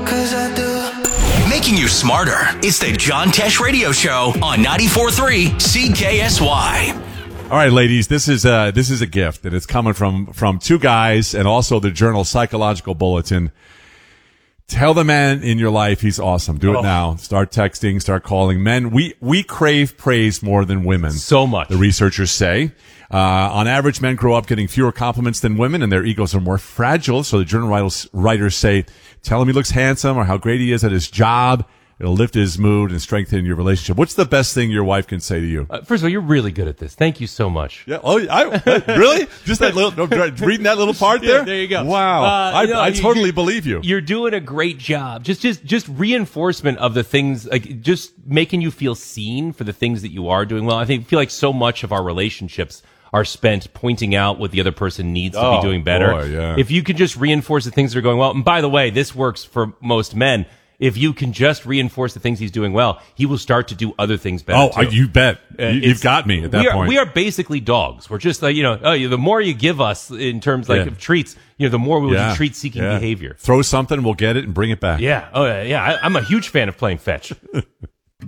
'cause I do. Making you smarter. It's the John Tesh Radio Show on 94.3 CKSY. All right, ladies, this is a gift, and it's coming from two guys and also the journal Psychological Bulletin. Tell the man in your life he's awesome. Do it now. Start texting, start calling. Men, we crave praise more than women. So much. The researchers say. On average, men grow up getting fewer compliments than women, and their egos are more fragile. So the journal writers say, tell him he looks handsome or how great he is at his job. It'll lift his mood and strengthen your relationship. What's the best thing your wife can say to you? First of all, you're really good at this. Thank you so much. Yeah. Oh, really? Just that little, reading that little part there? Yeah, there you go. Wow. I totally believe you. You're doing a great job. Just reinforcement of the things, like just making you feel seen for the things that you are doing well. I feel like so much of our relationships are spent pointing out what the other person needs to be doing better. Boy, yeah. If you could just reinforce the things that are going well, and by the way, this works for most men. If you can just reinforce the things he's doing well, he will start to do other things better. Oh, you bet. You've got me at that point. We are basically dogs. We're just like, the more you give us in terms of treats, the more we will treat seeking behavior. Throw something, we'll get it and bring it back. Yeah. Oh, yeah. I'm a huge fan of playing fetch.